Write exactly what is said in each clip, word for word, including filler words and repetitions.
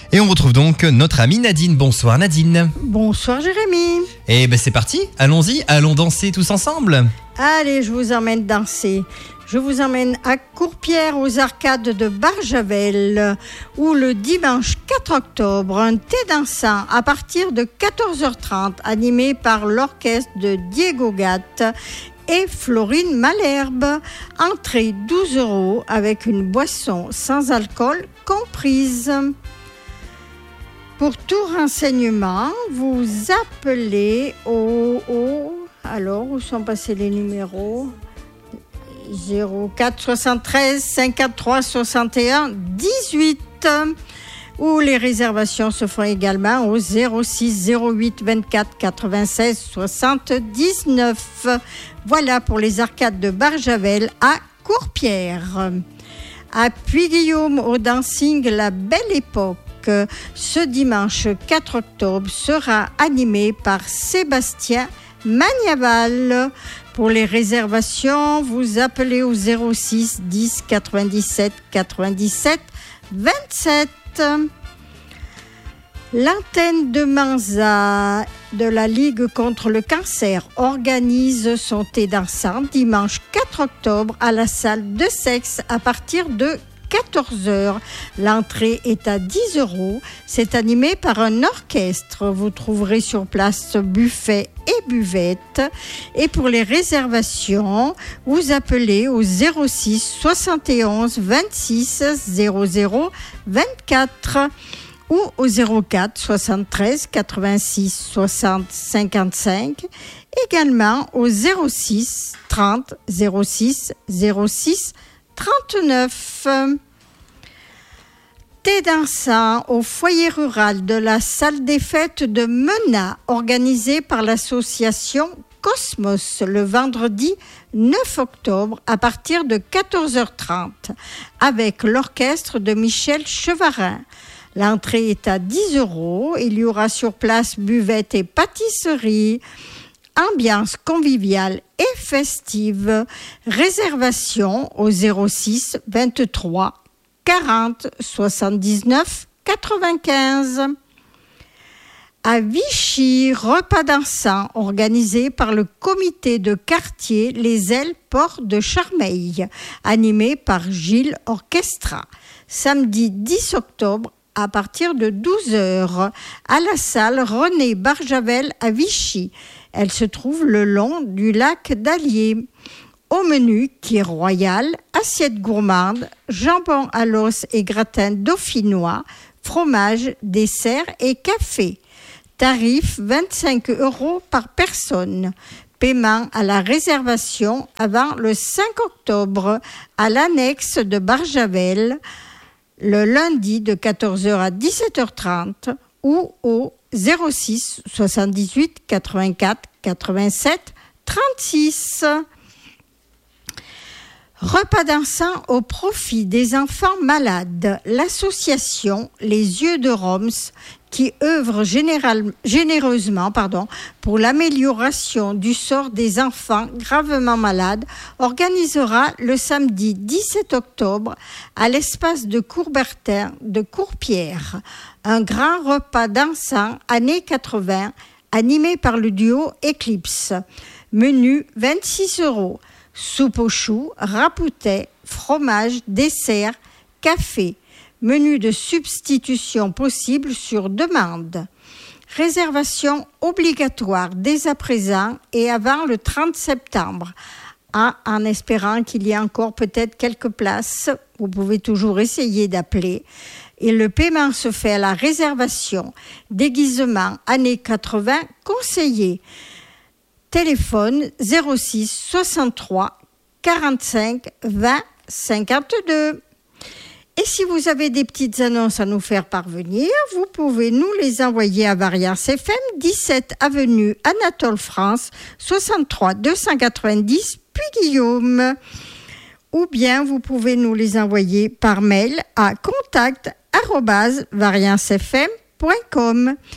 Et on retrouve donc notre amie Nadine. Bonsoir Nadine. Bonsoir Jérémy. Et ben c'est parti, allons-y, allons danser tous ensemble. Allez, je vous emmène danser. Je vous emmène à Courpierre, aux arcades de Barjavel, où le dimanche quatre octobre, un thé dansant à partir de quatorze heures trente, animé par l'orchestre de Diego Gatt et Florine Malherbe. Entrée douze euros avec une boisson sans alcool comprise. Pour tout renseignement, vous appelez au, au... Alors, où sont passés les numéros ? zéro quatre soixante-treize cinquante-trois soixante et un dix-huit, ou les réservations se font également au zéro six zéro huit vingt-quatre quatre-vingt-seize soixante-dix-neuf. Voilà pour les arcades de Barjavel à Courpierre. À Puy-Guillaume, au dancing La Belle Époque, ce dimanche quatre octobre sera animé par Sébastien Magnaval. Pour les réservations, vous appelez au zéro six dix quatre-vingt-dix-sept quatre-vingt-dix-sept vingt-sept. L'antenne de Manza de la Ligue contre le cancer organise son thé dansant dimanche quatre octobre à la salle de Sexe à partir de quatorze heures. L'entrée est à dix euros. C'est animé par un orchestre. Vous trouverez sur place buffet et buvette. Et pour les réservations, vous appelez au zéro six soixante et onze vingt-six zéro zéro vingt-quatre ou au zéro quatre soixante-treize quatre-vingt-six soixante cinquante-cinq. Également au zéro six trente zéro six zéro six trente-neuf. Thé dansant au foyer rural de la salle des fêtes de Menat, organisé par l'association Cosmos le vendredi neuf octobre à partir de quatorze heures trente avec l'orchestre de Michel Chevarin. L'entrée est à dix euros. Il y aura sur place buvette et pâtisserie. Ambiance conviviale et festive. Réservation au zéro six vingt-trois quarante soixante-dix-neuf quatre-vingt-quinze. À Vichy, repas dansant organisé par le comité de quartier Les Ailes Port de Charmeil, animé par Gilles Orchestra. Samedi dix octobre à partir de douze heures à la salle René Barjavel à Vichy. Elle se trouve le long du lac d'Allier. Au menu, qui est royal, assiette gourmande, jambon à l'os et gratin dauphinois, fromage, dessert et café. Tarif vingt-cinq euros par personne. Paiement à la réservation avant le cinq octobre à l'annexe de Barjavel, le lundi de quatorze heures à dix-sept heures trente ou au zéro six soixante-dix-huit quatre-vingt-quatre quatre-vingt-sept trente-six. Repas dansant au profit des enfants malades. L'association Les Yeux de Roms, qui œuvre général, généreusement pardon, pour l'amélioration du sort des enfants gravement malades, organisera le samedi dix-sept octobre à l'espace de Courbertin de Courpierre un grand repas dansant années quatre-vingts animé par le duo Eclipse. Menu vingt-six euros. Soupe aux choux, rapoutet, fromage, dessert, café. Menu de substitution possible sur demande. Réservation obligatoire dès à présent et avant le trente septembre. Ah, en espérant qu'il y ait encore peut-être quelques places, vous pouvez toujours essayer d'appeler. Et le paiement se fait à la réservation. Déguisement années quatre-vingts conseillé. Téléphone zéro six soixante-trois quarante-cinq vingt cinquante-deux. Et si vous avez des petites annonces à nous faire parvenir, vous pouvez nous les envoyer à Variance F M, dix-sept avenue Anatole France, soixante-trois deux cent quatre-vingt-dix Puy-Guillaume. Ou bien vous pouvez nous les envoyer par mail à contact arobase variance f m point com.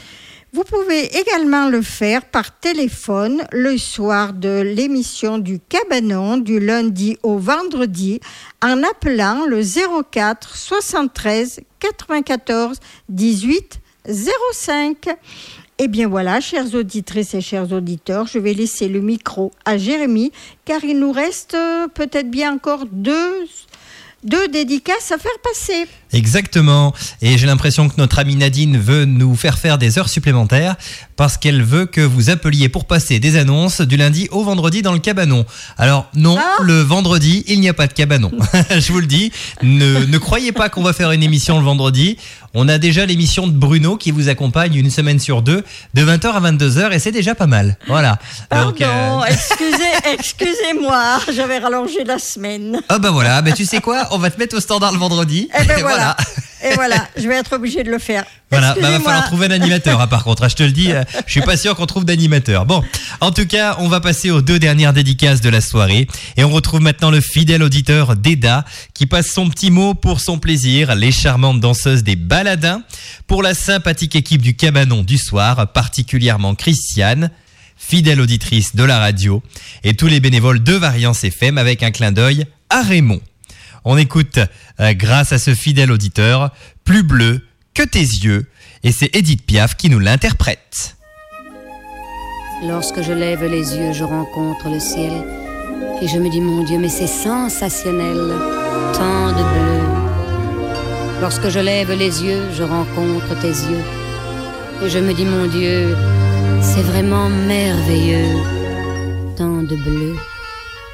Vous pouvez également le faire par téléphone le soir de l'émission du Cabanon du lundi au vendredi en appelant le zéro quatre soixante-treize quatre-vingt-quatorze dix-huit zéro cinq. Eh bien voilà, chères auditrices et chers auditeurs, je vais laisser le micro à Jérémy car il nous reste euh, peut-être bien encore deux, deux dédicaces à faire passer. Exactement. Et j'ai l'impression que notre amie Nadine veut nous faire faire des heures supplémentaires parce qu'elle veut que vous appeliez pour passer des annonces du lundi au vendredi dans le Cabanon. Alors non, ah le vendredi, il n'y a pas de Cabanon. Je vous le dis, ne, ne croyez pas qu'on va faire une émission le vendredi. On a déjà l'émission de Bruno qui vous accompagne une semaine sur deux de vingt heures à vingt-deux heures et c'est déjà pas mal. Voilà. Pardon, Donc, euh... excusez, excusez-moi, j'avais rallongé la semaine. Ah bah voilà, bah tu sais quoi, on va te mettre au standard le vendredi. Eh ben voilà. Voilà. Et voilà, je vais être obligé de le faire. Voilà, bah, va falloir trouver un animateur, hein, par contre. Hein, je te le dis, euh, je suis pas sûr qu'on trouve d'animateur. Bon, en tout cas, on va passer aux deux dernières dédicaces de la soirée. Et on retrouve maintenant le fidèle auditeur d'Eda, qui passe son petit mot pour son plaisir, les charmantes danseuses des Baladins, pour la sympathique équipe du Cabanon du soir, particulièrement Christiane, fidèle auditrice de la radio, et tous les bénévoles de Variance F M avec un clin d'œil à Raymond. On écoute, euh, grâce à ce fidèle auditeur, Plus bleu que tes yeux, et c'est Edith Piaf qui nous l'interprète. Lorsque je lève les yeux, je rencontre le ciel, et je me dis, mon Dieu, mais c'est sensationnel, tant de bleu. Lorsque je lève les yeux, je rencontre tes yeux, et je me dis, mon Dieu, c'est vraiment merveilleux, tant de bleu.